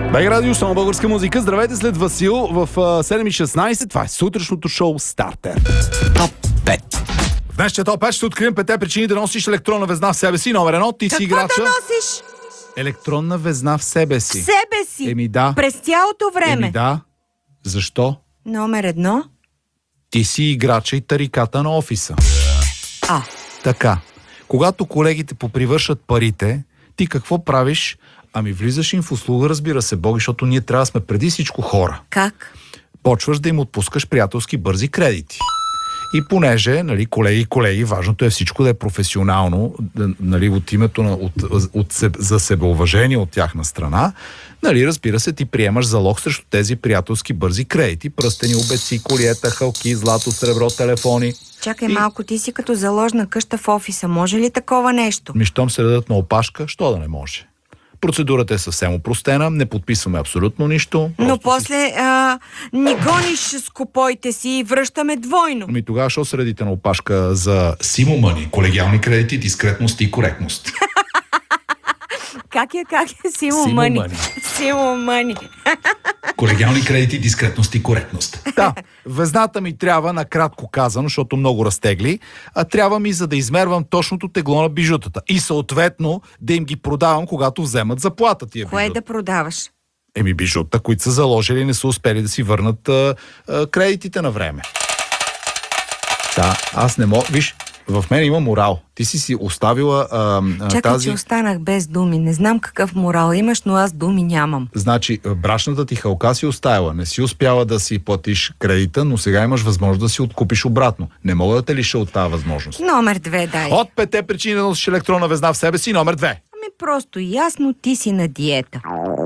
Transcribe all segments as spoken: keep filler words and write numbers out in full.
Бег Радио, само българска музика. Здравейте, след Васил в седем и шестнайсет. Това е сутрешното шоу Стартер. Топ пет. В днешния топ пет ще открием петте причини да носиш електронна везна в себе си. Номер едно, ти си играча. Какво да носиш? Електронна везна в себе си. В себе си? Еми да. През цялото време? Еми да. Защо? Номер едно. Ти си играча и тариката на офиса. А. Така. Когато колегите попривършат парите, ти какво правиш? Ами влизаш им в услуга, разбира се, Боги, защото ние трябва да сме преди всичко хора. Как? Почваш да им отпускаш приятелски бързи кредити. И понеже, нали, колеги, колеги, важното е всичко да е професионално, да, нали, от името на, от, от, от, за себеуважение от тяхна страна, нали, разбира се, ти приемаш залог срещу тези приятелски бързи кредити, пръстени, обеци, колиета, халки, злато, сребро, телефони. Чакай и... малко, ти си като заложна къща в офиса. Може ли такова нещо? Ми, щом се дадат на опашка, що да не може? Процедурата е съвсем опростена, не подписваме абсолютно нищо. Но просто после си... а, ни гониш с купоите си и връщаме двойно. Ами тогава що средите на опашка за Симо Мъни, колегиални кредити, дискретност и коректност? Как е, как е? Симо Симо Мъни. Мъни. Симо Мъни. Колегиални кредити, дискретност и коректност. Да, везната ми трябва, накратко казано, защото много разтегли, а трябва ми за да измервам точното тегло на бижутата. И съответно да им ги продавам, когато вземат заплата тия бижута. Кое да продаваш? Еми бижута, които са заложили и не са успели да си върнат а, а, кредитите на време. Да, аз не мога... Виж, в мен има морал. Ти си си оставила а, Чакай, тази... че останах без думи. Не знам какъв морал имаш, но аз думи нямам. Значи, брашната ти халка си оставила. Не си успяла да си платиш кредита, но сега имаш възможност да си откупиш обратно. Не мога да те лиша от тази възможност. Номер две, дай. От петте причини да носиш електронна везна в себе си, номер две. Ами просто ясно, ти си на диета.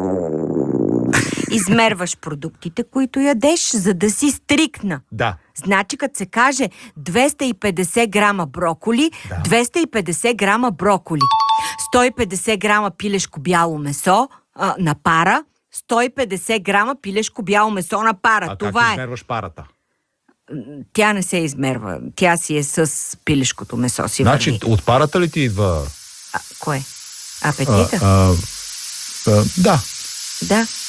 Измерваш продуктите, които ядеш, за да си стрикна. Да. Значи, като се каже двеста и петдесет грама броколи, Да. двеста и петдесет грама броколи, сто и петдесет грама пилешко бяло месо а, на пара, сто и петдесет грама пилешко бяло месо на пара. А Това как е. измерваш парата? Тя не се измерва. Тя си е с пилешкото месо си Значи, върви. от парата ли ти идва... А, кое? Апетита? А, а, а, да. Да.